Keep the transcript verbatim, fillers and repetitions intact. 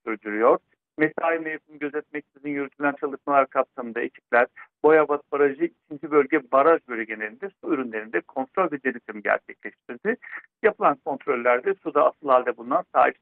sürdürüyor. Mesai mevsimi gözetmeksizin yürütülen çalışmalar kapsamında ekipler Boyabat Barajı ikinci bölge baraj bölgelerinde su ürünlerinde kontrol ve denetim gerçekleştirdi. Yapılan kontrollerde suda asıl halde bulunan sahip